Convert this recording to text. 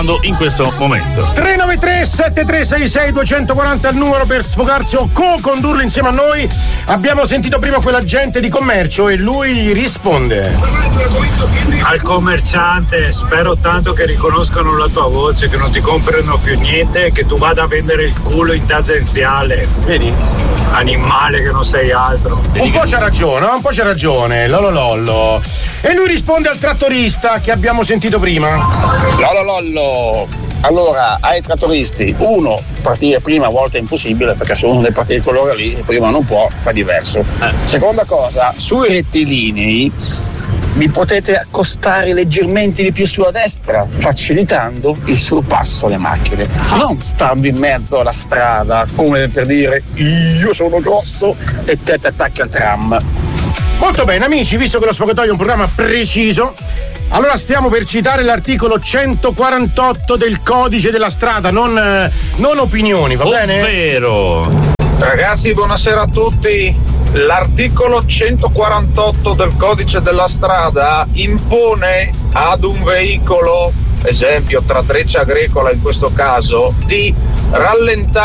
in questo momento. 393 7366 240 il numero per sfogarsi o co-condurlo insieme a noi. Abbiamo sentito prima quell'agente di commercio e lui gli risponde: al commerciante, spero tanto che riconoscano la tua voce, che non ti comprino più niente e che tu vada a vendere il culo in tangenziale. Vedi? Animale che non sei altro. Un po' c'ha ragione, lollo. E lui risponde al trattorista che abbiamo sentito prima. Lollo. Allora, ai trattoristi, uno, partire prima a volte è impossibile perché se uno deve partire di quell'ora lì, prima non può, fa diverso. Seconda cosa, sui rettilinei vi potete accostare leggermente di più sulla destra, facilitando il sorpasso alle macchine. Non stando in mezzo alla strada, come per dire io sono grosso e te attacchi al tram. Molto bene, amici, visto che lo sfogatoio è un programma preciso, allora stiamo per citare l'articolo 148 del codice della strada, non opinioni, va bene? Ovvero, ragazzi, buonasera a tutti. L'articolo 148 del codice della strada impone ad un veicolo, esempio trattrice agricola in questo caso, di rallentare